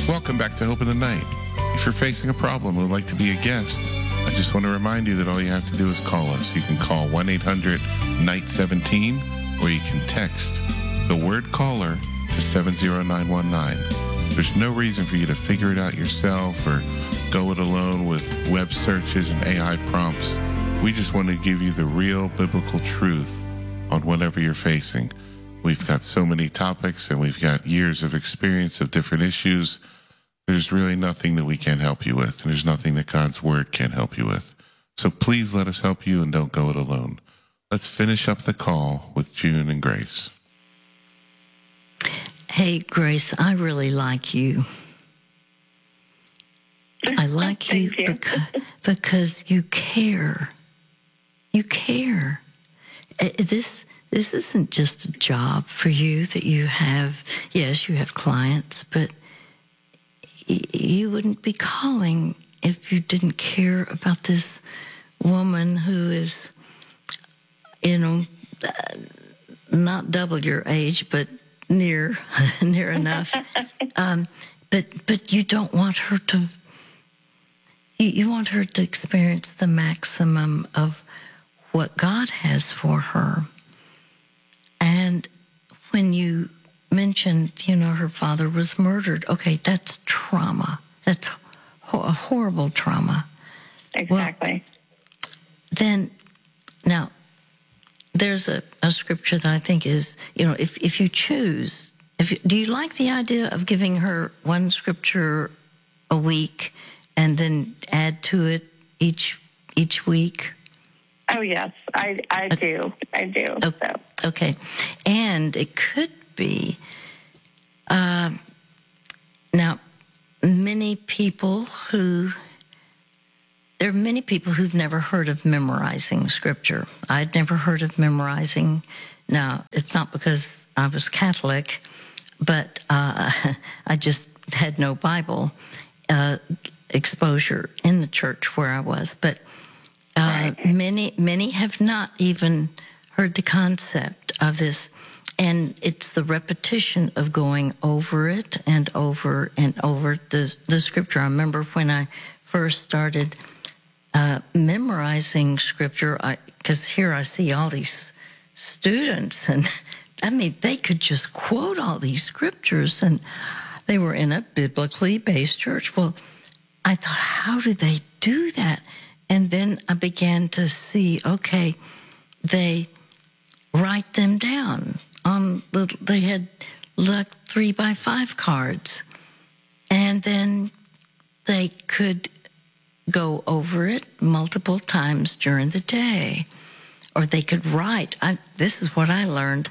Welcome back to Hope in the Night. If you're facing a problem and would like to be a guest, I just want to remind you that all you have to do is call us. You can call 1-800-NIGHT-17, or you can text the word caller to 70919. There's no reason for you to figure it out yourself or go it alone with web searches and AI prompts. We just want to give you the real biblical truth on whatever you're facing. We've got so many topics and we've got years of experience of different issues. There's really nothing that we can't help you with. And there's nothing that God's Word can't help you with. So please let us help you and don't go it alone. Let's finish up the call with June and Grace. Hey, Grace, I really like you. I like you, because you care. You care. This isn't just a job for you that you have. Yes, you have clients, but you wouldn't be calling if you didn't care about this woman who is, not double your age, but near enough. But you don't want her to. You want her to experience the maximum of what God has for her. And when you mentioned, her father was murdered, okay, that's trauma. That's a horrible trauma. Exactly. Well, now, there's a scripture that I think is, if you choose, do you like the idea of giving her one scripture a week and then add to it each week? Oh, yes, I do. I do. Oh, so. Okay. And it could be, now, there are many people who've never heard of memorizing scripture. I'd never heard of memorizing. Now, it's not because I was Catholic, but I just had no Bible exposure in the church where I was. But many have not even heard the concept of this. And it's the repetition of going over it and over and over the scripture. I remember when I first started memorizing scripture, because here I see all these students, and they could just quote all these scriptures, and they were in a biblically based church. Well, I thought, how do they do that? And then I began to see, okay, they write them down. They had 3x5 cards, and then they could go over it multiple times during the day, or they could write. This is what I learned.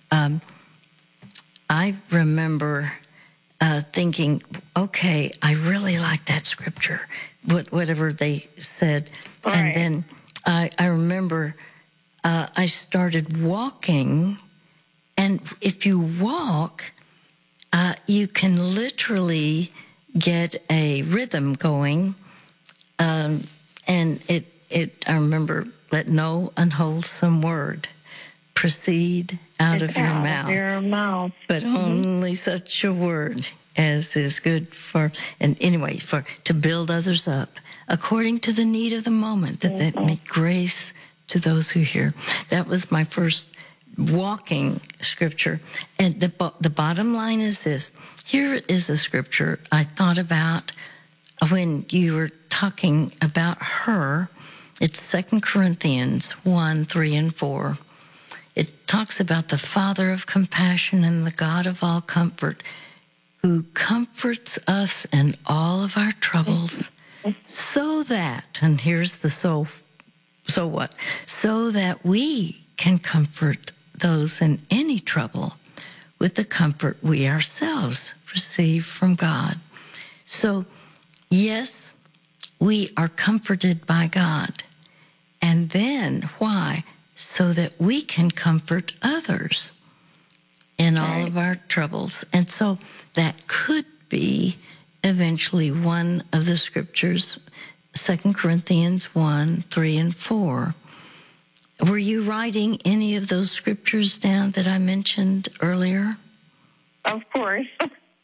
I remember thinking, okay, I really like that scripture, whatever they said. Right. And then I remember I started walking, and if you walk, you can literally get a rhythm going. And I remember, let no unwholesome word proceed out of your mouth. But only such a word as is good to build others up according to the need of the moment, that make grace to those who hear. That was my first walking scripture. And the bottom line is this. Here is the scripture I thought about when you were talking about her. It's 2 Corinthians 1, 3, and 4. It talks about the Father of compassion and the God of all comfort, who comforts us in all of our troubles, so that, and here's the so what? So that we can comfort those in any trouble with the comfort we ourselves receive from God. So, yes, we are comforted by God. And then, why? So that we can comfort others in all of our troubles. And so that could be eventually one of the scriptures, 2 Corinthians 1, 3, and 4. Were you writing any of those scriptures down that I mentioned earlier? Of course.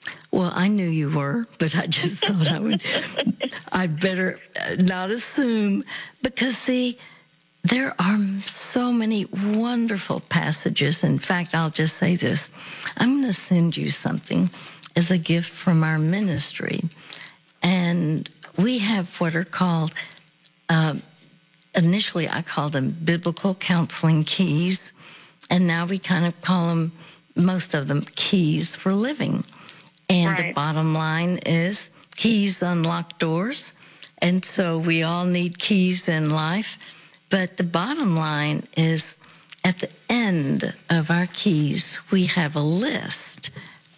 Well, I knew you were, but I just thought I'd better not assume, because see, there are so many wonderful passages. In fact, I'll just say this. I'm going to send you something as a gift from our ministry. And we have what are called, initially I called them biblical counseling keys. And now we kind of call them, most of them, keys for living. And the bottom line is keys unlock doors. And so we all need keys in life. But the bottom line is at the end of our keys, we have a list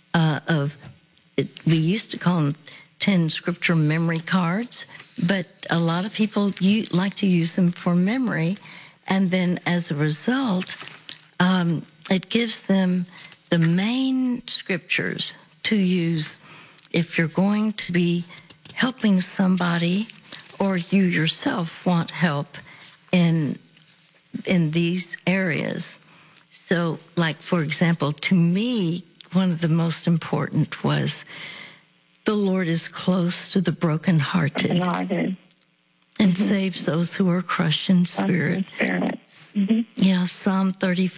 we used to call them 10 scripture memory cards, but a lot of people like to use them for memory. And then as a result, it gives them the main scriptures to use if you're going to be helping somebody or you yourself want help in these areas. So, like, for example, to me, one of the most important was the Lord is close to the brokenhearted and saves those who are crushed in spirit. Yeah, Psalm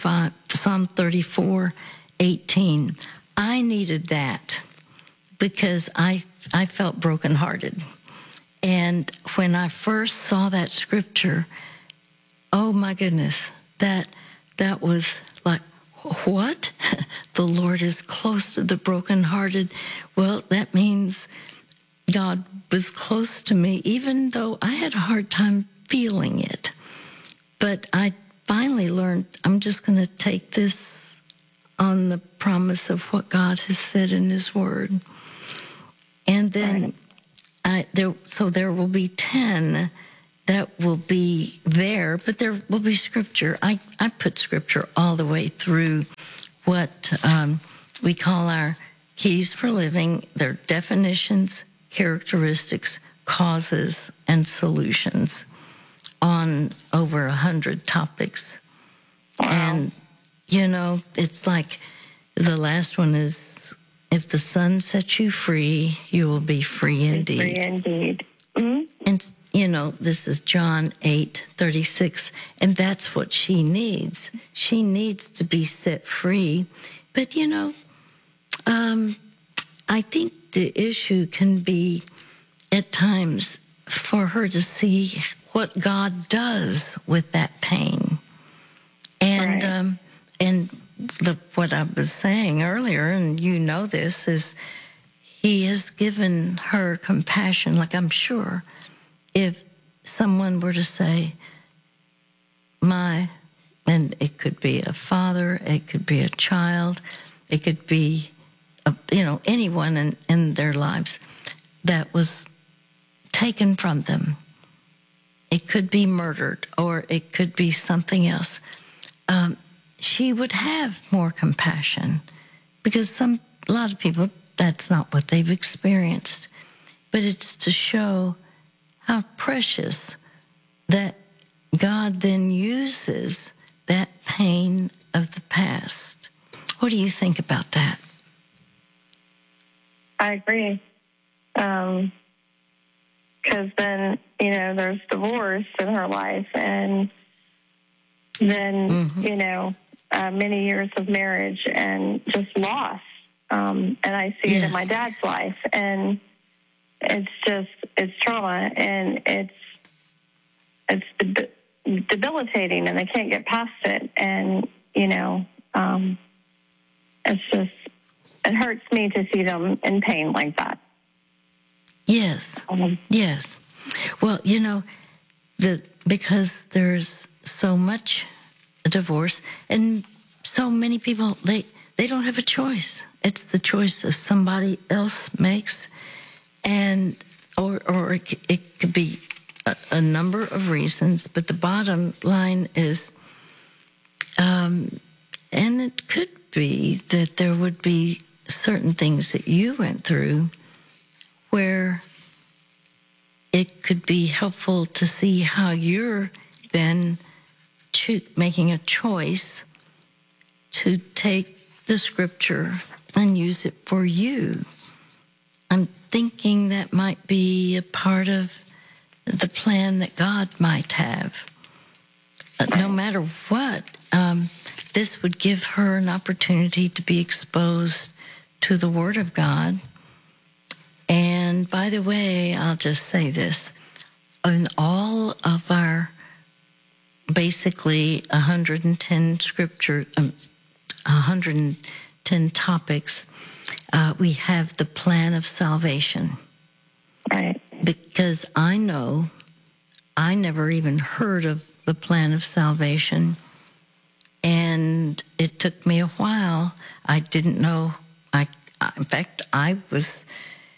34:18. I needed that because I felt brokenhearted. And when I first saw that scripture, oh my goodness, that was like, what? The Lord is close to the brokenhearted. Well, that means God was close to me, even though I had a hard time feeling it. But I finally learned I'm just going to take this on the promise of what God has said in His Word. And then there will be 10 that will be there, but there will be scripture. I put scripture all the way through what we call our keys for living. Their definitions, characteristics, causes, and solutions on over 100 topics. Wow. And, you know, it's like the last one is, if the Son sets you free, you will be free indeed. Free indeed. Mm-hmm. And, you know, this is John 8:36, and that's what she needs. She needs to be set free. But, you know, I think the issue can be at times for her to see what God does with that pain. And what I was saying earlier, and you know this, is He has given her compassion. Like, I'm sure if someone were to say, and it could be a father, it could be a child, it could be, anyone in their lives that was taken from them. It could be murdered, or it could be something else. She would have more compassion, because a lot of people, that's not what they've experienced. But it's to show how precious that God then uses that pain of the past. What do you think about that? I agree. Because then, there's divorce in her life, and then, many years of marriage and just loss. And I see it in my dad's life, and it's trauma, and it's debilitating, and they can't get past it. And, it hurts me to see them in pain like that. Yes. Yes. Well, because there's so much divorce, and so many people, they don't have a choice. It's the choice that somebody else makes, and or it could be a number of reasons. But the bottom line is, and it could be that there would be certain things that you went through where it could be helpful to see how you're then making a choice to take the scripture and use it for you. I'm thinking that might be a part of the plan that God might have. No matter what, this would give her an opportunity to be exposed to the Word of God. And by the way, I'll just say this. In all of our basically 110 scripture, 110 topics, we have the plan of salvation. Right. Because I know I never even heard of the plan of salvation. And it took me a while. I didn't know. In fact, I was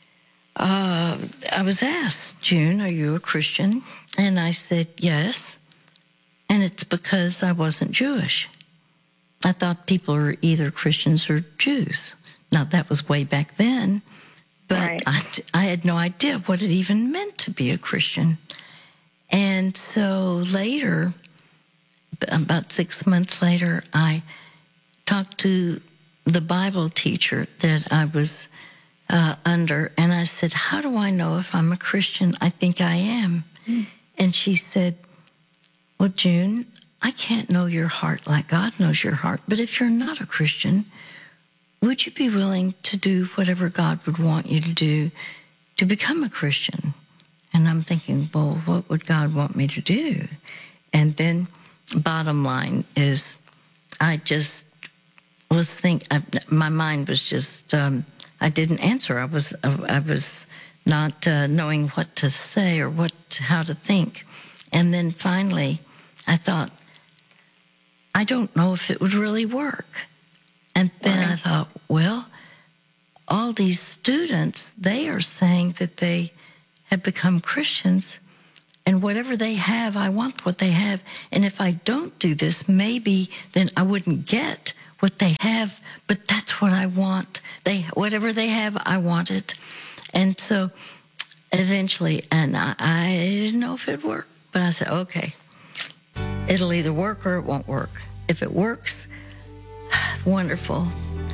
asked, June, are you a Christian? And I said, yes. And it's because I wasn't Jewish. I thought people were either Christians or Jews. Now, that was way back then. But right. I had no idea what it even meant to be a Christian. And so later, about 6 months later, I talked to the Bible teacher that I was under, and I said, how do I know if I'm a Christian? I think I am. And she said, well, June, I can't know your heart like God knows your heart, but if you're not a Christian, would you be willing to do whatever God would want you to do to become a Christian? And I'm thinking, well, what would God want me to do? And then bottom line is I just was my mind was just, I didn't answer. I was not knowing what to say or how to think. And then finally I thought, I don't know if it would really work. And then I thought, well, all these students, they are saying that they have become Christians, and whatever they have, I want what they have. And if I don't do this, maybe then I wouldn't get what they have, but that's what I want. Whatever they have, I want it. And so eventually, and I didn't know if it'd work, but I said, okay, it'll either work or it won't work. If it works, wonderful.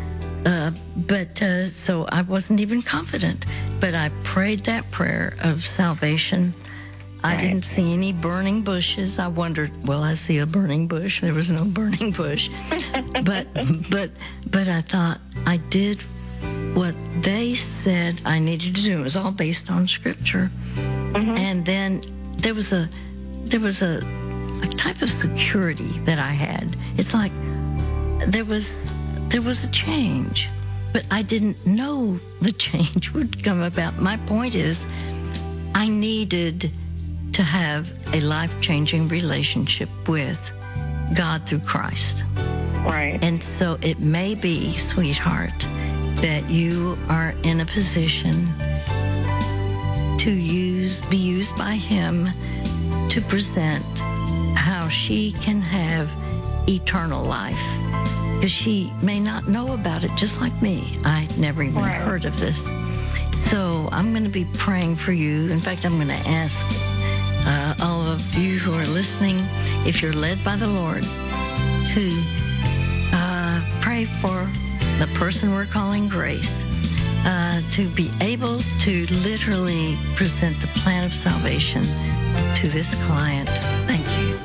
So I wasn't even confident, but I prayed that prayer of salvation. I didn't see any burning bushes. I wondered, will I see a burning bush? There was no burning bush. but I thought I did what they said I needed to do. It was all based on Scripture. Mm-hmm. And then there was a type of security that I had. It's like there was a change, but I didn't know the change would come about. My point is, I needed to have a life-changing relationship with God through Christ. Right. And so it may be, sweetheart, that you are in a position to be used by Him to present how she can have eternal life. Because she may not know about it, just like me. I never even heard of this. So I'm going to be praying for you. In fact, I'm going to ask all of you who are listening, if you're led by the Lord, to pray for the person we're calling Grace, to be able to literally present the plan of salvation to this client. Thank you.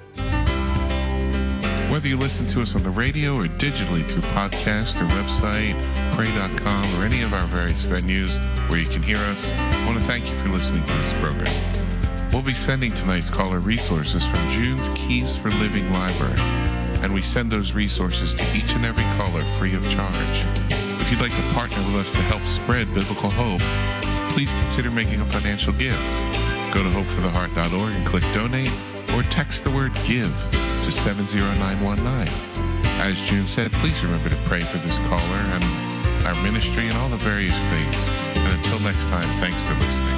Whether you listen to us on the radio or digitally through podcast or website, pray.com, or any of our various venues where you can hear us, I want to thank you for listening to this program. We'll be sending tonight's caller resources from June's Keys for Living library, and we send those resources to each and every caller free of charge. If you'd like to partner with us to help spread biblical hope, please consider making a financial gift. Go to hopefortheheart.org and click donate, or text the word give to 70919. As June said, please remember to pray for this caller and our ministry and all the various things. And until next time, thanks for listening.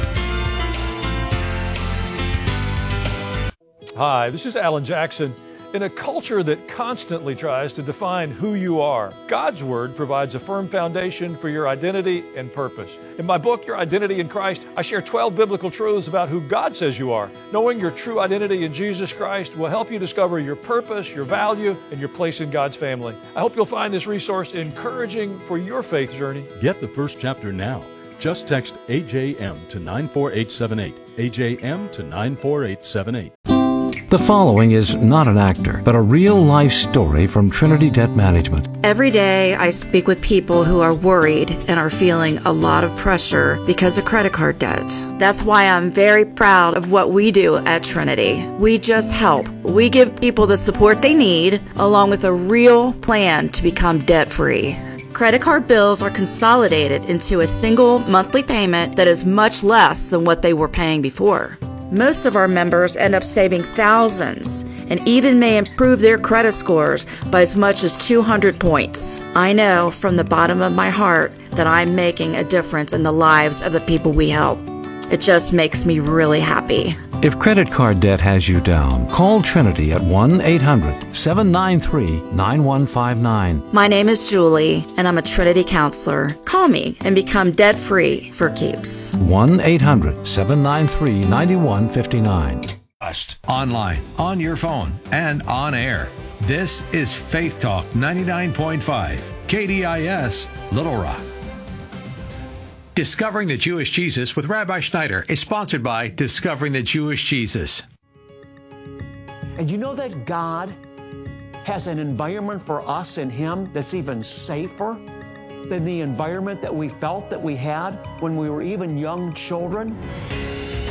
Hi, this is Alan Jackson, In a culture that constantly tries to define who you are, God's Word provides a firm foundation for your identity and purpose. In my book, Your Identity in Christ, I share 12 biblical truths about who God says you are. Knowing your true identity in Jesus Christ will help you discover your purpose, your value, and your place in God's family. I hope you'll find this resource encouraging for your faith journey. Get the first chapter now. Just text AJM to 94878. AJM to 94878. The following is not an actor, but a real-life story from Trinity Debt Management. Every day I speak with people who are worried and are feeling a lot of pressure because of credit card debt. That's why I'm very proud of what we do at Trinity. We just help. We give people the support they need, along with a real plan to become debt-free. Credit card bills are consolidated into a single monthly payment that is much less than what they were paying before. Most of our members end up saving thousands and even may improve their credit scores by as much as 200 points. I know from the bottom of my heart that I'm making a difference in the lives of the people we help. It just makes me really happy. If credit card debt has you down, call Trinity at 1-800-793-9159. My name is Julie, and I'm a Trinity counselor. Call me and become debt-free for keeps. 1-800-793-9159. Online, on your phone, and on air. This is Faith Talk 99.5, KDIS, Little Rock. Discovering the Jewish Jesus with Rabbi Schneider is sponsored by Discovering the Jewish Jesus. And you know that God has an environment for us in Him that's even safer than the environment that we felt that we had when we were even young children?